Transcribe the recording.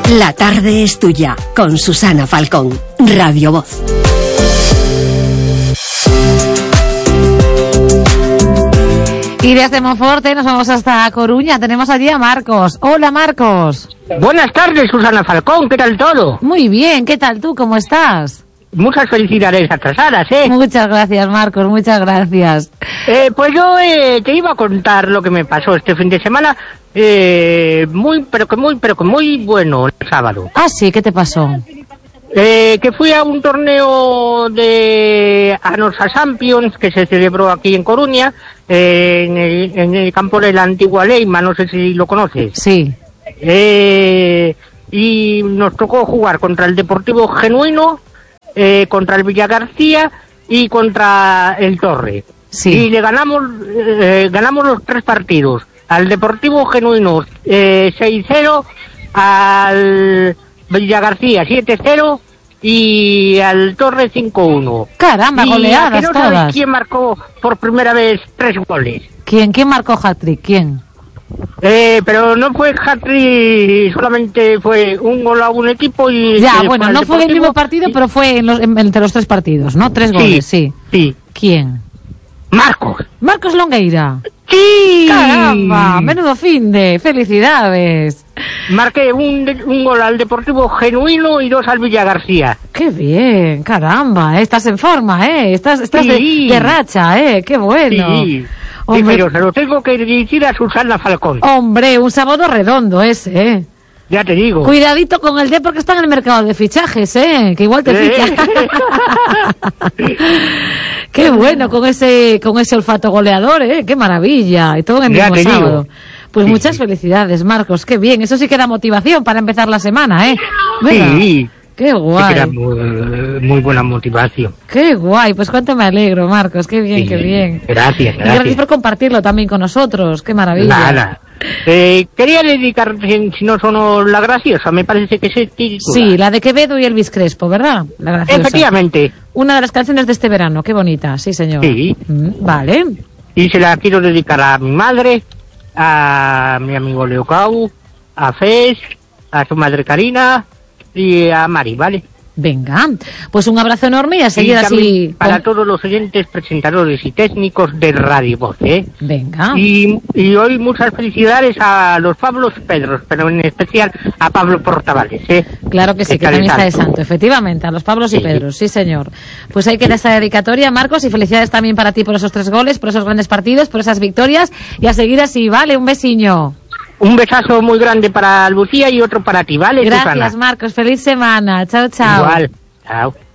La tarde es tuya, con Susana Falcón, Radio Voz. Y desde Monforte nos vamos hasta Coruña. Tenemos allí a Marcos. Hola, Marcos. Buenas tardes, Susana Falcón. ¿Qué tal todo? Muy bien. ¿Qué tal tú? ¿Cómo estás? Muchas felicidades atrasadas, Muchas gracias, Marcos. Muchas gracias. Pues yo te iba a contar lo que me pasó este fin de semana. Muy bueno el sábado. Ah, sí. ¿Qué te pasó? Que fui a un torneo de Anosa Champions que se celebró aquí en Coruña, en el campo de la antigua Leima, no sé si lo conoces. Sí. Y nos tocó jugar contra el Deportivo Genuino, contra el Villagarcía y contra el Torre. Sí. Y le ganamos los 3 partidos. Al Deportivo Genuino 6-0, al Villagarcía 7-0 y al Torre 5-1. Caramba, goleadas no todas. ¿Sabes quién marcó por primera vez 3 goles? ¿Quién marcó hat-trick? ¿Quién? Pero no fue hat-trick, solamente fue un gol a un equipo y... Ya, bueno, no fue en el mismo partido, pero fue entre los 3 partidos, ¿no? 3 goles, sí. ¿Quién? Marcos Longueira. ¡Sí! ¡Caramba! Menudo finde. ¡Felicidades! Marqué un gol al Deportivo Genuino y 2 al Villagarcía. ¡Qué bien! ¡Caramba! Estás en forma, Estás sí. de racha, ¡Qué bueno! Sí. Hombre, pero se lo tengo que dirigir a Susana Falcón. Hombre, un sábado redondo ese, Ya te digo. Cuidadito con el porque está en el mercado de fichajes, que igual te ficha. Qué bueno con ese olfato goleador, qué maravilla. Y todo en el mismo sábado. Pues muchas felicidades, Marcos, qué bien. Eso sí que da motivación para empezar la semana, ¿Verdad? Sí. Qué guay. Sí, que era muy buena motivación. Qué guay, pues cuánto me alegro, Marcos, qué bien, qué bien. Gracias. Y gracias por compartirlo también con nosotros, qué maravilla. Nada. Quería dedicar, si no sonó La Graciosa, me parece que se titula. Sí, la de Quevedo y Elvis Crespo, ¿verdad? La Graciosa. Efectivamente. Una de las canciones de este verano, qué bonita, sí señor. Sí. Vale. Y se la quiero dedicar a mi madre, a mi amigo Leocau, a Fes, a su madre Karina y a Mari, ¿vale? Venga, pues un abrazo enorme y a seguir así... Para todos los oyentes, presentadores y técnicos de Radio Voz, Venga. Y hoy muchas felicidades a los Pablos Pedros, pero en especial a Pablo Portavales, Claro que sí, que también está de santo, efectivamente, a los Pablos y Pedros, sí señor. Pues ahí queda esta dedicatoria, Marcos, y felicidades también para ti por esos 3 goles, por esos grandes partidos, por esas victorias, y a seguir así, ¿vale? Un besiño. Un besazo muy grande para Lucía y otro para ti, ¿vale, Gracias, Susana? Marcos. Feliz semana. Chao, chao. Igual. Chao.